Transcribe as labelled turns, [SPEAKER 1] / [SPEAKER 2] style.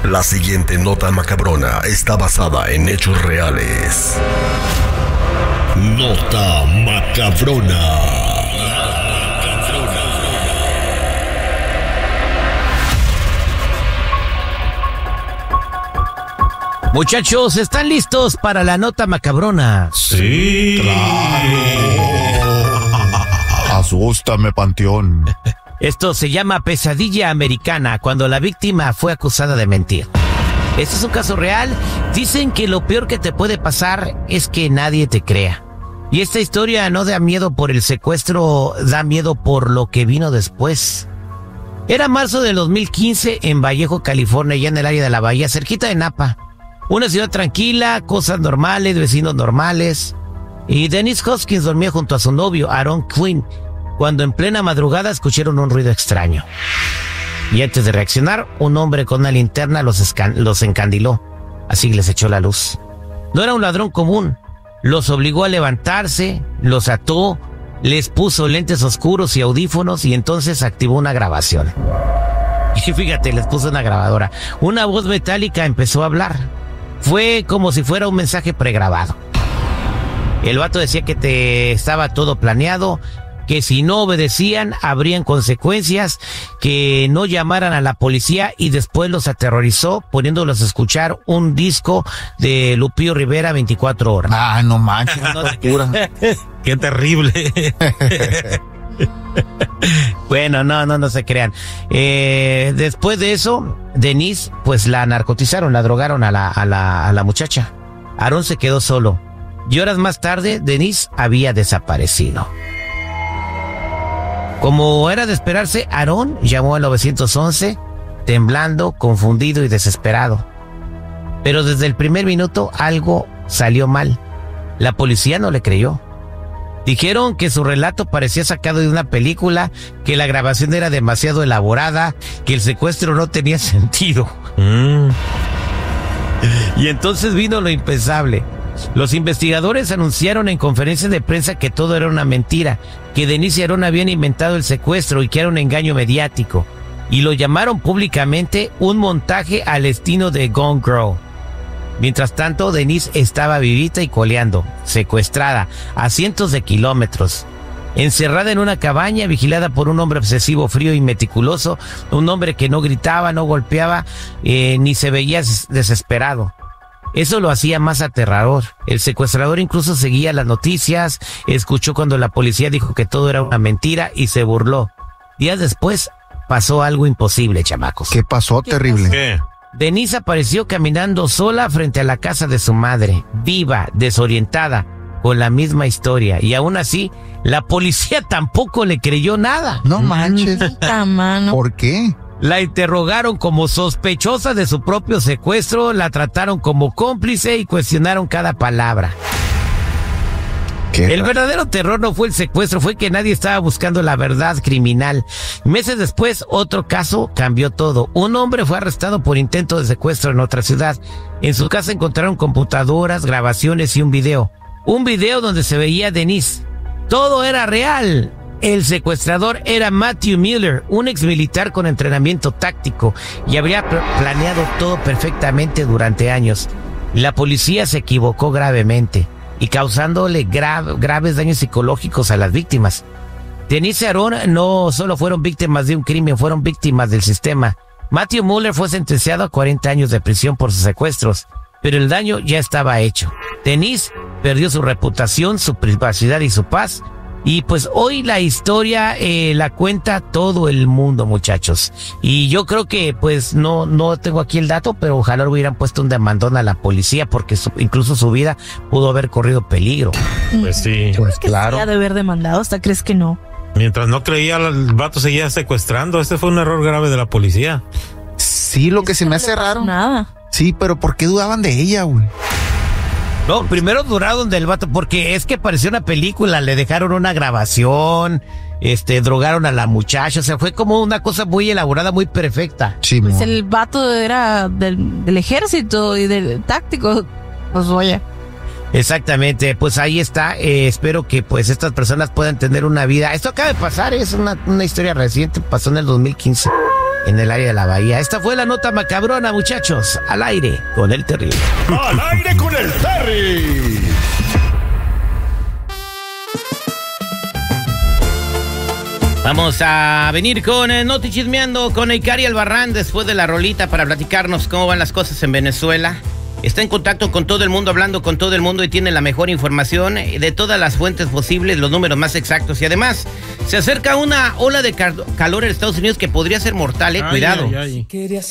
[SPEAKER 1] La siguiente nota macabrona está basada en hechos reales. Nota macabrona.
[SPEAKER 2] Muchachos, ¿están listos para la nota macabrona?
[SPEAKER 3] Sí.
[SPEAKER 4] Asústame, Panteón.
[SPEAKER 2] Esto se llama pesadilla americana, cuando la víctima fue acusada de mentir. Este es un caso real. Dicen que lo peor que te puede pasar es que nadie te crea. Y esta historia no da miedo por el secuestro, da miedo por lo que vino después. Era marzo del 2015 en Vallejo, California, ya en el área de la bahía, cerquita de Napa. Una ciudad tranquila, cosas normales, vecinos normales. Y Denise Hoskins dormía junto a su novio, Aaron Quinn, cuando en plena madrugada escucharon un ruido extraño. Y antes de reaccionar, un hombre con una linterna los encandiló. Así les echó la luz. No era un ladrón común. Los obligó a levantarse, los ató, les puso lentes oscuros y audífonos y entonces activó una grabación. Y fíjate, les puso una grabadora. Una voz metálica empezó a hablar. Fue como si fuera un mensaje pregrabado. El vato decía que estaba todo planeado, que si no obedecían habrían consecuencias, que no llamaran a la policía, y después los aterrorizó poniéndolos a escuchar un disco de Lupillo Rivera 24 horas.
[SPEAKER 4] Ah, no manches.
[SPEAKER 3] Qué terrible.
[SPEAKER 2] Bueno, no se crean. Después de eso, Denise, pues la narcotizaron, la drogaron a la muchacha. Aaron se quedó solo. Y horas más tarde, Denise había desaparecido. Como era de esperarse, Aaron llamó al 911, temblando, confundido y desesperado. Pero desde el primer minuto algo salió mal. La policía no le creyó. Dijeron que su relato parecía sacado de una película, que la grabación era demasiado elaborada, que el secuestro no tenía sentido. Y entonces vino lo impensable. Los investigadores anunciaron en conferencia de prensa que todo era una mentira, que Denise y Aaron habían inventado el secuestro y que era un engaño mediático. Y lo llamaron públicamente un montaje al estilo de Gone Girl. Mientras tanto, Denise estaba vivita y coleando, secuestrada a cientos de kilómetros, encerrada en una cabaña, vigilada por un hombre obsesivo, frío y meticuloso, un hombre que no gritaba, no golpeaba, ni se veía desesperado. Eso lo hacía más aterrador. El secuestrador incluso seguía las noticias, escuchó cuando la policía dijo que todo era una mentira y se burló. Días después pasó algo imposible, chamacos.
[SPEAKER 4] ¿Qué pasó? Terrible.
[SPEAKER 3] ¿Qué?
[SPEAKER 2] Denise apareció caminando sola frente a la casa de su madre, viva, desorientada, con la misma historia. Y aún así, la policía tampoco le creyó nada.
[SPEAKER 4] No manches.
[SPEAKER 5] Mano.
[SPEAKER 4] ¿Por qué?
[SPEAKER 2] La interrogaron como sospechosa de su propio secuestro, la trataron como cómplice y cuestionaron cada palabra. El verdadero terror no fue el secuestro, fue que nadie estaba buscando la verdad criminal. Meses después, otro caso cambió todo. Un hombre fue arrestado por intento de secuestro en otra ciudad. En su casa encontraron computadoras, grabaciones y un video. Un video donde se veía a Denise. Todo era real. El secuestrador era Matthew Miller, un exmilitar con entrenamiento táctico, y habría planeado todo perfectamente durante años. La policía se equivocó gravemente y causándole graves daños psicológicos a las víctimas. Denise y Aaron no solo fueron víctimas de un crimen, fueron víctimas del sistema. Matthew Miller fue sentenciado a 40 años de prisión por sus secuestros, pero el daño ya estaba hecho. Denise perdió su reputación, su privacidad y su paz. Y pues hoy la historia la cuenta todo el mundo, muchachos. Y yo creo que pues no tengo aquí el dato, pero ojalá le hubieran puesto un demandón a la policía porque incluso su vida pudo haber corrido peligro.
[SPEAKER 3] Pues sí.
[SPEAKER 4] Pues
[SPEAKER 5] Que
[SPEAKER 4] claro.
[SPEAKER 5] sí ha de haber demandado, ¿hasta crees que no?
[SPEAKER 3] Mientras no creía, el vato seguía secuestrando. Este fue un error grave de la policía.
[SPEAKER 4] Sí, lo que se me hace raro.
[SPEAKER 5] Nada.
[SPEAKER 4] Sí, pero ¿por qué dudaban de ella, güey?
[SPEAKER 2] No, primero duraron del vato, porque es que pareció una película, le dejaron una grabación, drogaron a la muchacha, o sea, fue como una cosa muy elaborada, muy perfecta.
[SPEAKER 4] Sí,
[SPEAKER 5] Pues el vato era del ejército y del táctico. Pues oye.
[SPEAKER 2] Exactamente, pues ahí está, espero que pues estas personas puedan tener una vida. Esto acaba de pasar, es una historia reciente, pasó en el 2015. en el área de la bahía. Esta fue la nota macabrona, muchachos. Al aire con el Terry.
[SPEAKER 1] Al aire con el Terry.
[SPEAKER 2] Vamos a venir con Noti Chismeando con Ikari Albarrán después de la rolita para platicarnos cómo van las cosas en Venezuela. Está en contacto con todo el mundo, hablando con todo el mundo y tiene la mejor información de todas las fuentes posibles, los números más exactos. Y además, se acerca una ola de calor en Estados Unidos que podría ser mortal, cuidado.
[SPEAKER 3] Ay.